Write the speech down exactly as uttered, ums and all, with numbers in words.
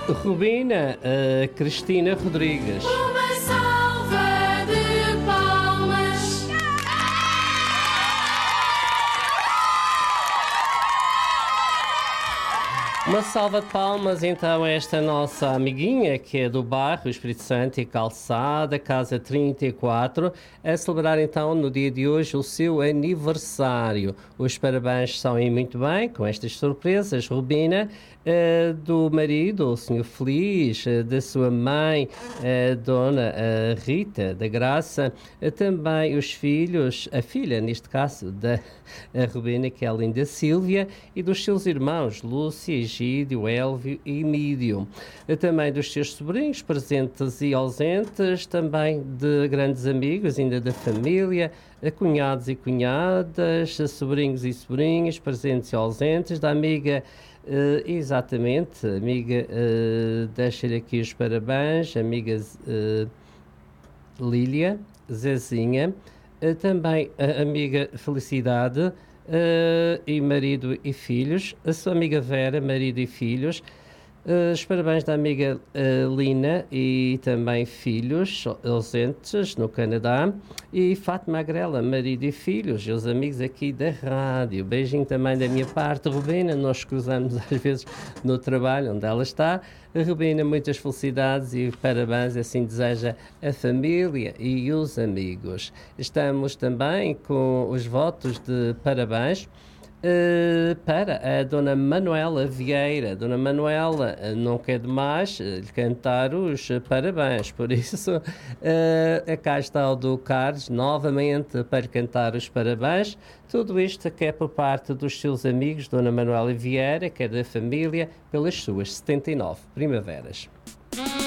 Rubina uh, Cristina Rodrigues. Uma salva de palmas. Uma salva de palmas então a esta nossa amiguinha que é do bairro Espírito Santo e Calçada, Casa trinta e quatro, a celebrar então no dia de hoje o seu aniversário. Os parabéns são aí muito bem, com estas surpresas, Rubina, uh, do marido, o senhor Feliz, uh, da sua mãe, uh, Dona uh, Rita da Graça, uh, também os filhos, a filha neste caso da uh, Rubina, que é a linda Sílvia, e dos seus irmãos, Lúcia, Egídio, Elvio e Mídio. Também dos seus sobrinhos, presentes e ausentes, também de grandes amigos, ainda da família, cunhados e cunhadas, sobrinhos e sobrinhas, presentes e ausentes, da amiga, uh, exatamente, amiga, uh, deixa-lhe aqui os parabéns, amiga uh, Lília, Zezinha, uh, também a amiga Felicidade, Uh, e marido e filhos, a sua amiga Vera, marido e filhos, uh, os parabéns da amiga uh, Lina e também filhos ausentes no Canadá, e Fátima Agrela, marido e filhos, e os amigos aqui da rádio. Beijinho também da minha parte, Rubina, nós cruzamos às vezes no trabalho onde ela está. Rubina, muitas felicidades e parabéns, assim deseja a família e os amigos. Estamos também com os votos de parabéns uh, para a Dona Manuela Vieira. Dona Manuela uh, não quer demais uh, lhe cantar os uh, parabéns, por isso uh, cá está o do Carlos novamente para lhe cantar os parabéns. Tudo isto que é por parte dos seus amigos, Dona Manuela Vieira, que é da família, pelas suas setenta e nove primaveras.